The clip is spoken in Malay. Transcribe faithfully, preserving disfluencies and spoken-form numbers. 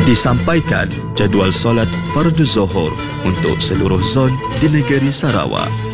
Disampaikan jadual solat fardu Zuhur untuk seluruh zon di negeri Sarawak.